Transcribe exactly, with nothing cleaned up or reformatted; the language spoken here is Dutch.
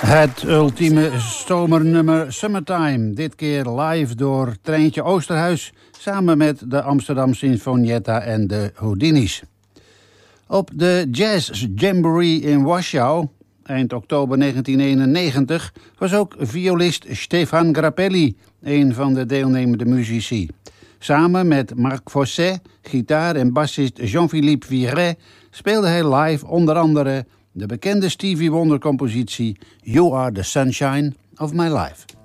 Het ultieme zomernummer Summertime. Dit keer live door Treintje Oosterhuis samen met de Amsterdam Sinfonietta en de Houdini's. Op de Jazz Jamboree in Warschau, eind oktober negentien eenennegentig, was ook violist Stefan Grappelli een van de deelnemende muzici. Samen met Marc Fosset, gitaar en bassist Jean-Philippe Viret speelde hij live onder andere de bekende Stevie Wonder compositie You Are the Sunshine of My Life.